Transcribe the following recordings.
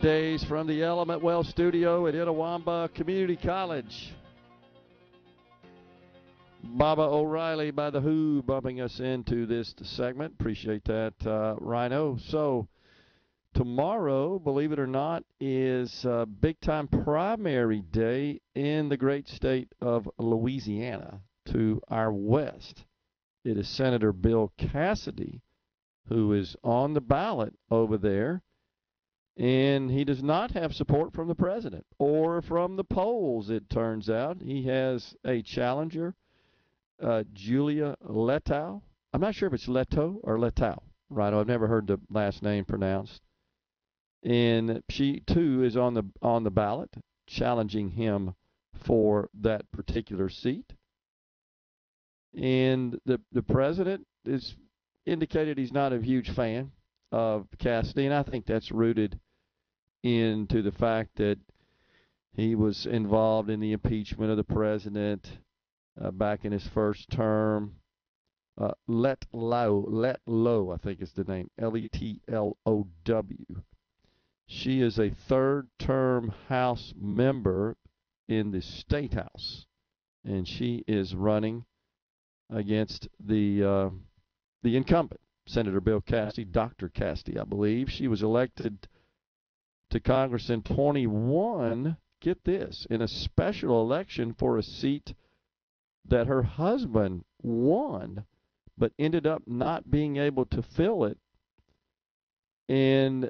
Days from the Element Well studio at Itawamba Community College. Baba O'Riley by The Who bumping us into this segment. Appreciate that, Rhino. So tomorrow, believe it or not, is big-time primary day in the great state of Louisiana. To our west, it is Senator Bill Cassidy who is on the ballot over there. And he does not have support from the president or from the polls, it turns out. He has a challenger, Julia Letow. I'm not sure if it's Leto or Letow, right? I've never heard the last name pronounced. And she, too, is on the ballot, challenging him for that particular seat. And the president has indicated he's not a huge fan of Cassidy, and I think that's rooted into the fact that he was involved in the impeachment of the president back in his first term. Letlow, I think is the name, Letlow. She is a third-term House member in the State House, and she is running against the incumbent, Senator Bill Cassidy, Dr. Cassidy, I believe. She was elected to Congress in 21, get this, in a special election for a seat that her husband won, but ended up not being able to fill it. And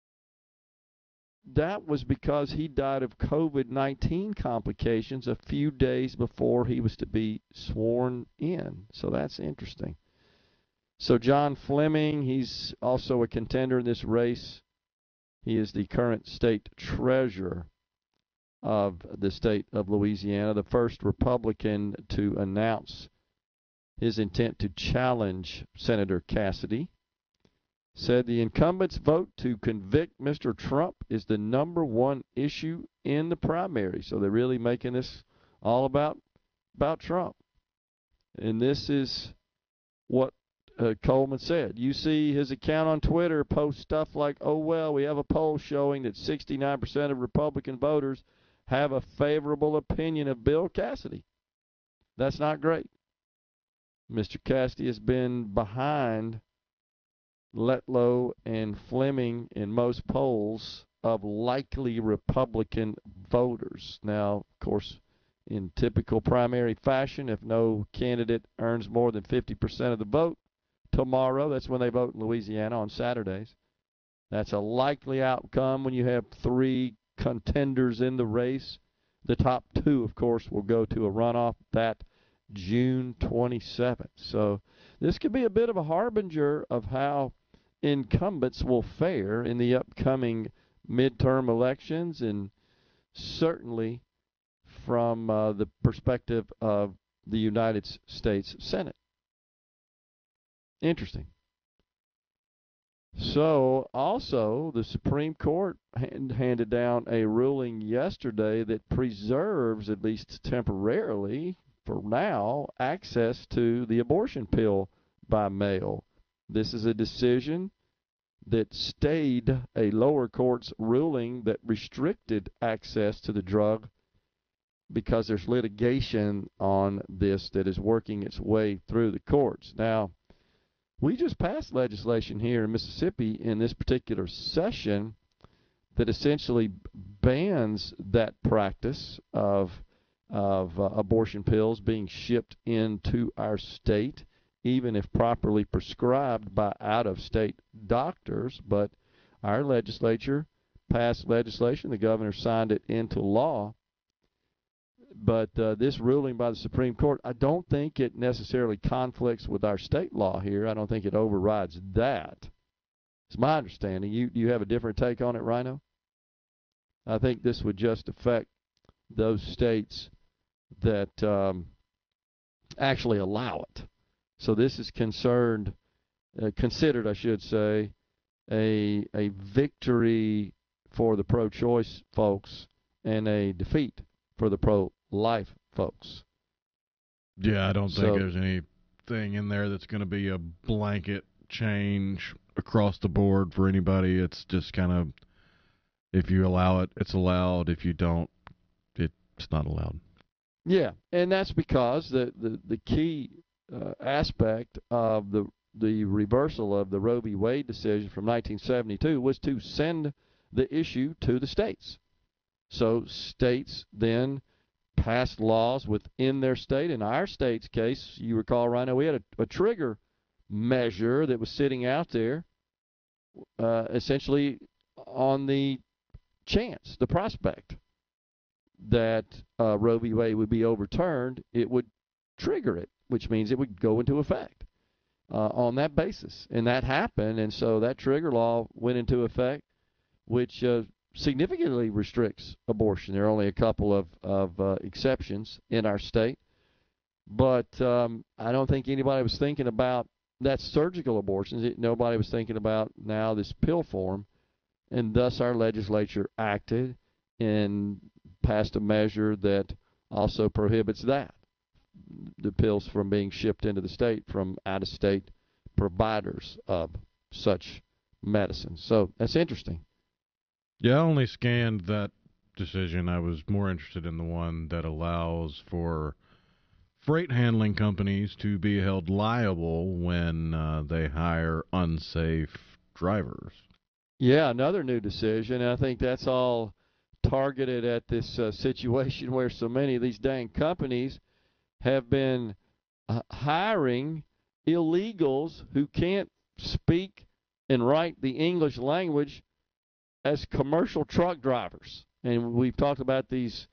that was because he died of COVID-19 complications a few days before he was to be sworn in. So that's interesting. So John Fleming, he's also a contender in this race. He is the current state treasurer of the state of Louisiana, the first Republican to announce his intent to challenge Senator Cassidy. Said the incumbent's vote to convict Mr. Trump is the number one issue in the primary. So they're really making this all about Trump. And this is what Coleman said. You see his account on Twitter post stuff like, oh, well, we have a poll showing that 69% of Republican voters have a favorable opinion of Bill Cassidy. That's not great. Mr. Cassidy has been behind Letlow and Fleming in most polls of likely Republican voters. Now, of course, in typical primary fashion, if no candidate earns more than 50% of the vote tomorrow, that's when they vote in Louisiana on Saturdays. That's a likely outcome when you have three contenders in the race. The top two, of course, will go to a runoff that June 27th. So this could be a bit of a harbinger of how incumbents will fare in the upcoming midterm elections, and certainly from the perspective of the United States Senate. Interesting. So, also, the Supreme Court handed down a ruling yesterday that preserves, at least temporarily, for now, access to the abortion pill by mail. This is a decision that stayed a lower court's ruling that restricted access to the drug because there's litigation on this that is working its way through the courts. Now, we just passed legislation here in Mississippi in this particular session that essentially bans that practice of abortion pills being shipped into our state, even if properly prescribed by out-of-state doctors. But our legislature passed legislation. The governor signed it into law. But this ruling by the Supreme Court, I don't think it necessarily conflicts with our state law here. I don't think it overrides that. It's my understanding. You have a different take on it, Rhino? I think this would just affect those states that actually allow it. So this is considered, I should say, a victory for the pro-choice folks and a defeat for the pro-life folks. Yeah, I don't think there's anything in there that's going to be a blanket change across the board for anybody. It's just kind of If you allow it, it's allowed. If you don't, it's not allowed. Yeah, and that's because the key aspect of the reversal of the Roe v. Wade decision from 1972 was to send the issue to the states. So states then passed laws within their state. In our state's case, you recall, Rhino, we had a trigger measure that was sitting out there essentially on the chance, the prospect that Roe v. Wade would be overturned, it would trigger it, which means it would go into effect on that basis. And that happened, and so that trigger law went into effect, which significantly restricts abortion. There are only a couple of exceptions in our state. But I don't think anybody was thinking about that surgical abortions. Nobody was thinking about now this pill form, and thus our legislature acted and passed a measure that also prohibits that, the pills from being shipped into the state from out-of-state providers of such medicine. So that's interesting. Yeah, I only scanned that decision. I was more interested in the one that allows for freight handling companies to be held liable when they hire unsafe drivers. Yeah, another new decision. And I think that's all targeted at this situation where so many of these dang companies have been hiring illegals who can't speak and write the English language as commercial truck drivers. And we've talked about these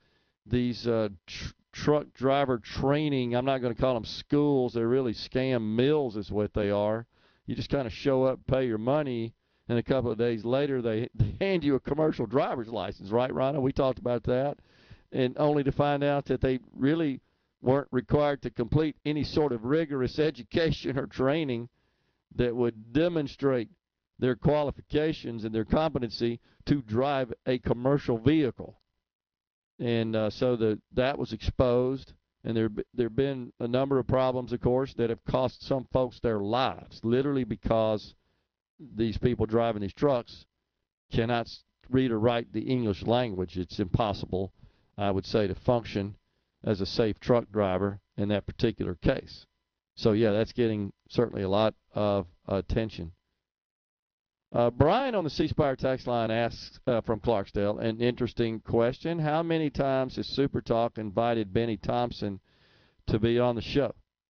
truck driver training. I'm not going to call them schools. They're really scam mills is what they are. You just kind of show up, pay your money, and a couple of days later they hand you a commercial driver's license, right, Rhino? We talked about that. And only to find out that they really weren't required to complete any sort of rigorous education or training that would demonstrate their qualifications and their competency to drive a commercial vehicle. And so that was exposed, and there have been a number of problems, of course, that have cost some folks their lives, literally because these people driving these trucks cannot read or write the English language. It's impossible, I would say, to function as a safe truck driver in that particular case. So, yeah, that's getting certainly a lot of attention. Brian on the C Spire text line asks from Clarksdale an interesting question. How many times has Super Talk invited Benny Thompson to be on the show?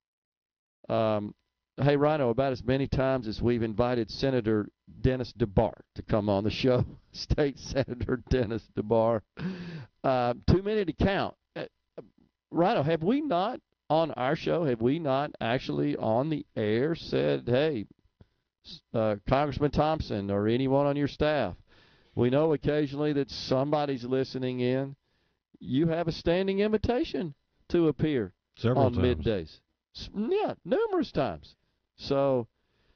Hey, Rhino, about as many times as we've invited Senator Dennis DeBar to come on the show. State Senator Dennis DeBar. Too many to count. Rhino, have we not on our show, have we not actually on the air said, hey, Congressman Thompson or anyone on your staff, we know occasionally that somebody's listening in. You have a standing invitation to appear several on times. Middays. Yeah, numerous times. So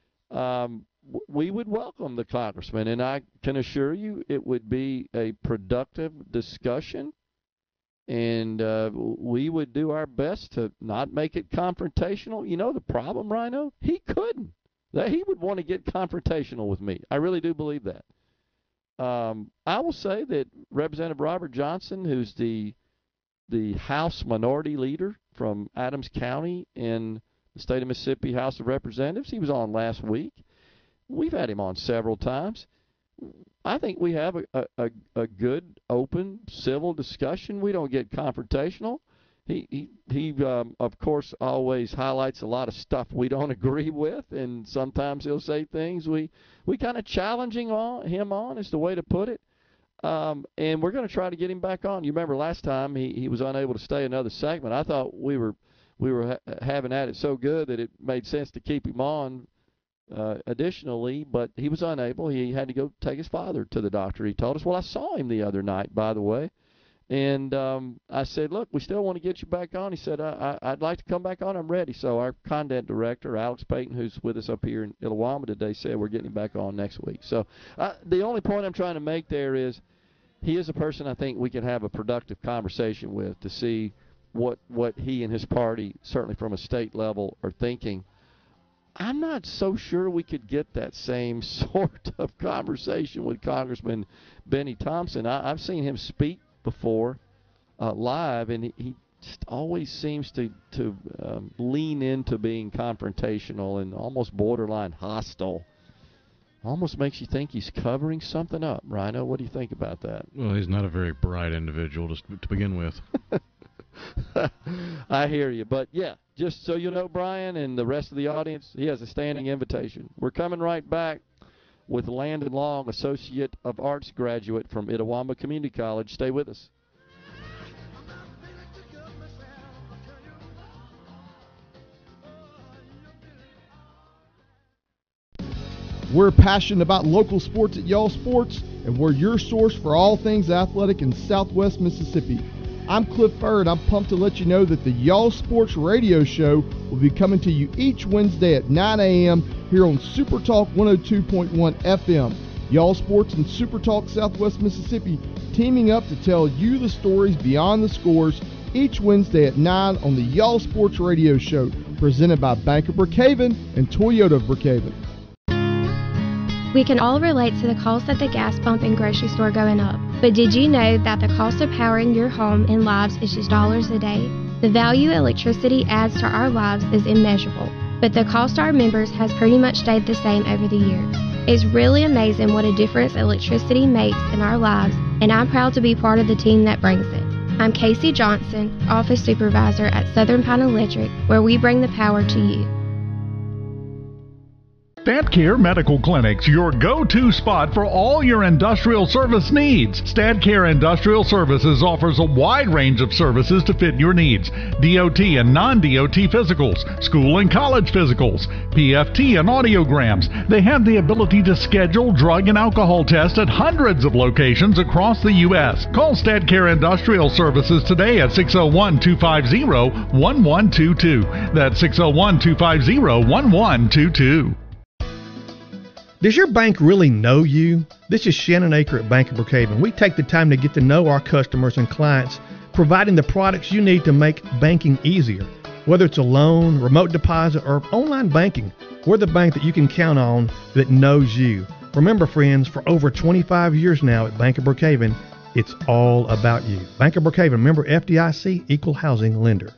we would welcome the congressman, and I can assure you it would be a productive discussion, and we would do our best to not make it confrontational. You know the problem, Rhino? He couldn't. He would want to get confrontational with me. I really do believe that. I will say that Representative Robert Johnson, who's the House Minority Leader from Adams County in the state of Mississippi House of Representatives, he was on last week. We've had him on several times. I think we have a good, open, civil discussion. We don't get confrontational. He of course, always highlights a lot of stuff we don't agree with, and sometimes he'll say things we kind of challenging him on is the way to put it. And we're going to try to get him back on. You remember last time he was unable to stay another segment. I thought we were having at it so good that it made sense to keep him on additionally, but he was unable. He had to go take his father to the doctor. He told us. Well, I saw him the other night, by the way. And I said, look, we still want to get you back on. He said, I'd like to come back on. I'm ready. So our content director, Alex Payton, who's with us up here in Itawamba today, said we're getting him back on next week. So the only point I'm trying to make there is he is a person I think we can have a productive conversation with to see what he and his party, certainly from a state level, are thinking I'm not so sure we could get that same sort of conversation with Congressman Benny Thompson. I've seen him speak before live, and he just always seems to lean into being confrontational and almost borderline hostile. Almost makes you think he's covering something up. Rhino, what do you think about that? Well, he's not a very bright individual to begin with. I hear you. But, yeah, just so you know, Brian, and the rest of the audience, he has a standing invitation. We're coming right back with Landon Long, Associate of Arts graduate from Itawamba Community College. Stay with us. We're passionate about local sports at Y'all Sports, and we're your source for all things athletic in Southwest Mississippi. I'm Cliff Furr, and I'm pumped to let you know that the Y'all Sports radio show will be coming to you each Wednesday at 9 a.m. here on Super Talk 102.1 FM. Y'all Sports and Super Talk Southwest Mississippi teaming up to tell you the stories beyond the scores each Wednesday at 9 on the Y'all Sports radio show, presented by Bank of Brookhaven and Toyota of Brookhaven. We can all relate to the cost at the gas pump and grocery store going up. But did you know that the cost of powering your home and lives is just dollars a day? The value electricity adds to our lives is immeasurable, but the cost to our members has pretty much stayed the same over the years. It's really amazing what a difference electricity makes in our lives, and I'm proud to be part of the team that brings it. I'm Casey Johnson, Office Supervisor at Southern Pine Electric, where we bring the power to you. StatCare Medical Clinics, your go-to spot for all your industrial service needs. StatCare Industrial Services offers a wide range of services to fit your needs. DOT and non-DOT physicals, school and college physicals, PFT and audiograms. They have the ability to schedule drug and alcohol tests at hundreds of locations across the U.S. Call StatCare Industrial Services today at 601-250-1122. That's 601-250-1122. Does your bank really know you? This is Shannon Aker at Bank of Brookhaven. We take the time to get to know our customers and clients, providing the products you need to make banking easier. Whether it's a loan, remote deposit, or online banking, we're the bank that you can count on that knows you. Remember, friends, for over 25 years now at Bank of Brookhaven, it's all about you. Bank of Brookhaven, member FDIC, equal housing lender.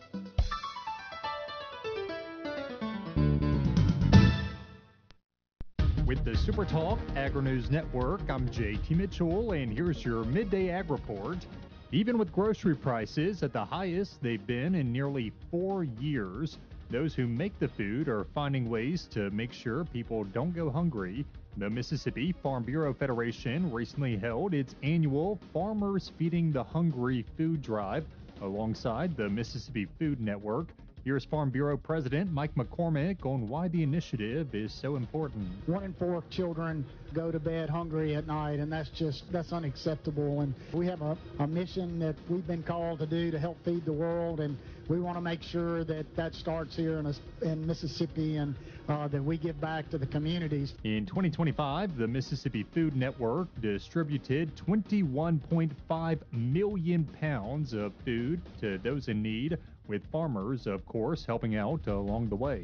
With the Super Talk Agri-News Network, I'm JT Mitchell, and here's your Midday Ag Report. Even with grocery prices at the highest they've been in nearly 4 years, those who make the food are finding ways to make sure people don't go hungry. The Mississippi Farm Bureau Federation recently held its annual Farmers Feeding the Hungry food drive alongside the Mississippi Food Network. Here's Farm Bureau President Mike McCormick on why the initiative is so important. 1 in 4 children go to bed hungry at night, and that's unacceptable. And we have a mission that we've been called to do to help feed the world, and we want to make sure that starts here in Mississippi, and that we give back to the communities. In 2025, the Mississippi Food Network distributed 21.5 million pounds of food to those in need, with farmers, of course, helping out along the way.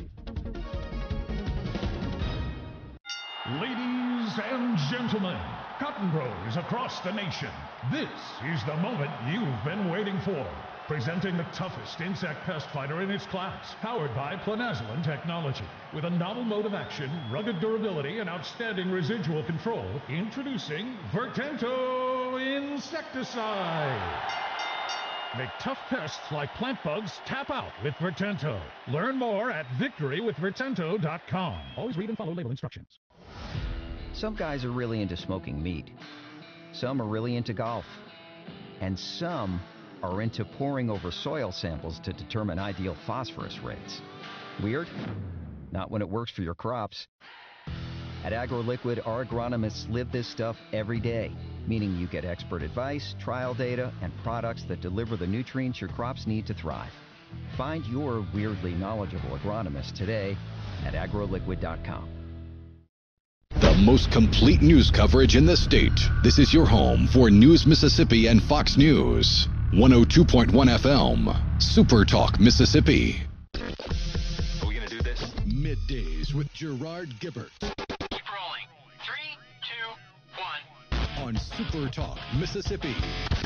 Ladies and gentlemen, cotton growers across the nation, this is the moment you've been waiting for. Presenting the toughest insect pest fighter in its class, powered by Planazoline technology. With a novel mode of action, rugged durability, and outstanding residual control, introducing Vertento Insecticide. Make tough pests like plant bugs tap out with Vertento. Learn more at victorywithvertento.com. Always read and follow label instructions. Some guys are really into smoking meat. Some are really into golf. And some are into poring over soil samples to determine ideal phosphorus rates. Weird? Not when it works for your crops. At AgroLiquid, our agronomists live this stuff every day, meaning you get expert advice, trial data, and products that deliver the nutrients your crops need to thrive. Find your weirdly knowledgeable agronomist today at agroliquid.com. The most complete news coverage in the state. This is your home for News Mississippi and Fox News. 102.1 FM, Super Talk Mississippi. Are we going to do this? Middays Weekdays with Gerard Gibbert. Keep rolling. 3, 2, 1. On Super Talk, Mississippi.